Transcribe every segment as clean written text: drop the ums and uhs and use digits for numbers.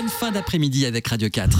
Bonne fin d'après-midi avec Radio 4.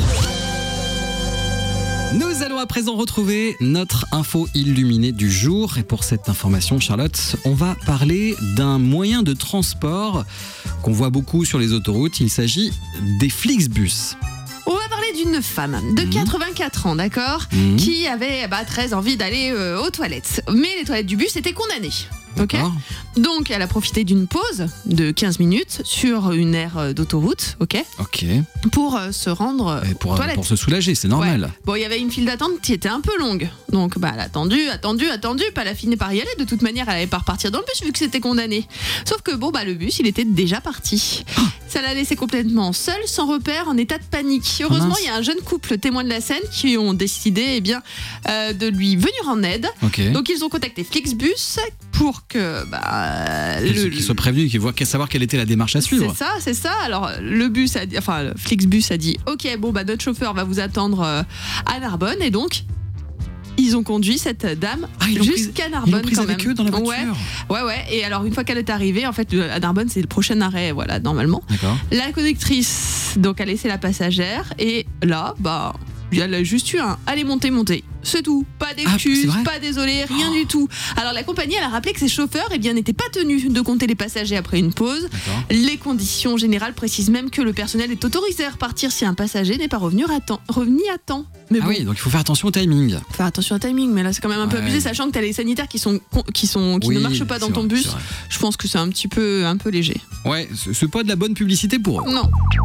Nous allons à présent retrouver notre info illuminée du jour. Et pour cette information, Charlotte, on va parler d'un moyen de transport qu'on voit beaucoup sur les autoroutes. Il s'agit des Flixbus. On va parler d'une femme de 84 ans, d'accord, qui avait très envie d'aller aux toilettes. Mais les toilettes du bus étaient condamnées. Okay. Donc elle a profité d'une pause de 15 minutes sur une aire d'autoroute, ok, pour se rendre aux toilettes. Pour se soulager, c'est normal. Ouais. Bon, il y avait une file d'attente qui était un peu longue. Donc elle a attendu, puis elle a fini par y aller. De toute manière, elle allait pas repartir dans le bus vu que c'était condamné. Sauf que le bus, il était déjà parti. Ça l'a laissé complètement seule, sans repère, en état de panique. Heureusement, il y a un jeune couple témoin de la scène qui ont décidé de lui venir en aide. Donc ils ont contacté Flixbus pour que qu'ils soient prévenus, qu'ils voient savoir quelle était la démarche à suivre. C'est ça. Alors le Flixbus a dit OK, notre chauffeur va vous attendre à Narbonne, et donc ils ont conduit cette dame jusqu'à Narbonne. Ils l'ont prise avec eux dans la voiture. Ouais. Et alors une fois qu'elle est arrivée, en fait, à Narbonne, c'est le prochain arrêt, normalement. D'accord. La conductrice donc a laissé la passagère, et là, elle a juste eu un allez, montez. C'est tout. Pas d'excuses, pas désolé, rien du tout. Alors la compagnie, elle a rappelé que ses chauffeurs n'étaient pas tenus de compter les passagers après une pause. Les conditions générales précisent même que le personnel est autorisé à repartir si un passager n'est pas revenu à temps. Mais oui, donc il faut faire attention au timing. Faire attention au timing, mais là c'est quand même un peu abusé, sachant que tu as les sanitaires qui ne marchent pas dans ton bus. Je pense que c'est un peu léger. Ouais, c'est pas de la bonne publicité pour eux. Non.